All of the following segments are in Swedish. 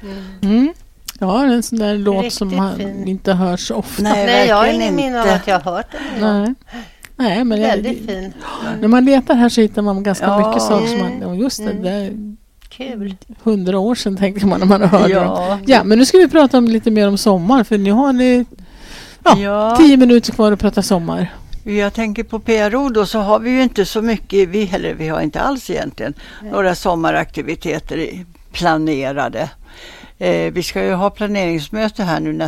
Mm. Ja, det är en sån där låt Riktigt som man fin. inte hörs ofta. Nej, jag har verkligen ingen minne av inte. att jag har hört den. Nej, men Väldigt fin. när man letar här så hittar man ganska Ja. mycket saker som man... Och just det, där Kul. 100 år sedan tänkte man när man hörde dem. Ja. Ja, men nu ska vi prata lite mer om sommar. För nu har ni 10 minuter kvar att prata sommar. Jag tänker på PRO då, så har vi ju inte så mycket, vi har inte alls egentligen några sommaraktiviteter planerade. Vi ska ju ha planeringsmöte här nu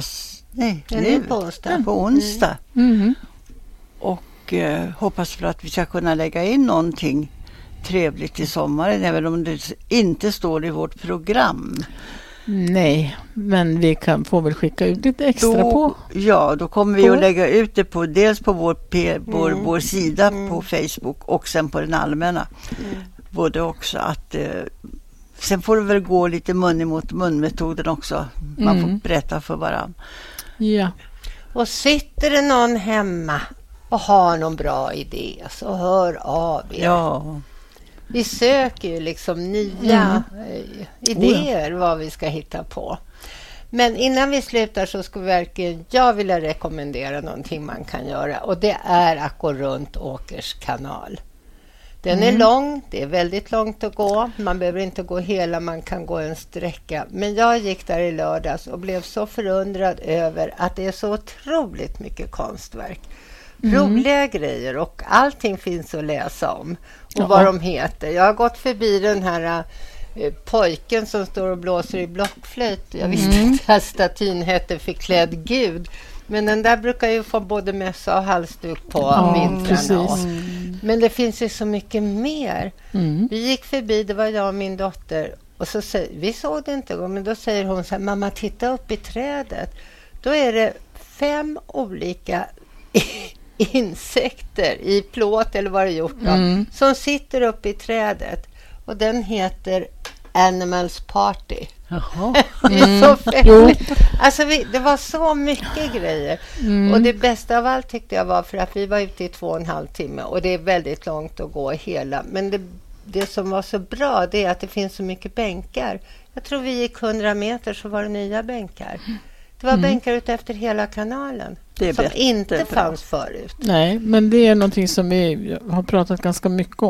på onsdag. Mm. Och hoppas för att vi ska kunna lägga in någonting trevligt i sommaren, även om det inte står i vårt program. Nej, men vi får väl skicka ut lite extra på. Ja, då kommer vi att lägga ut det på dels på vår sida på Facebook och sen på den allmänna. Både också att sen får det väl gå lite mun emot mun-metoden också. Man får berätta för varandra. Ja. Och sitter det någon hemma och har någon bra idé, så hör av er. Ja. Vi söker ju liksom nya idéer vad vi ska hitta på. Men innan vi slutar så skulle jag vilja rekommendera någonting man kan göra. Och det är att gå runt Åkers kanal. Den är lång, det är väldigt långt att gå. Man behöver inte gå hela, man kan gå en sträcka. Men jag gick där i lördags och blev så förundrad över att det är så otroligt mycket konstverk. Roliga grejer, och allting finns att läsa om. Och vad de heter. Jag har gått förbi den här pojken som står och blåser i blockflöjt. Jag visste inte att statyn hette Förklädd Gud. Men den där brukar ju få både mössa och halsduk på vintrarna. Men det finns ju så mycket mer. Vi gick förbi, det var jag och min dotter. Och så vi såg det inte, men då säger hon så här: mamma, titta upp i trädet. Då är det 5 olika insekter i plåt eller vad det gjort som sitter uppe i trädet, och den heter Animals Party. Det är så fett. Alltså det var så mycket grejer. Och det bästa av allt tyckte jag var, för att vi var ute i 2,5 timme och det är väldigt långt att gå hela, men det som var så bra, det är att det finns så mycket bänkar. Jag tror vi gick 100 meter så var det nya bänkar. Det var bänkar ut efter hela kanalen. Det som inte fanns förut. Nej, men det är någonting som vi har pratat ganska mycket om.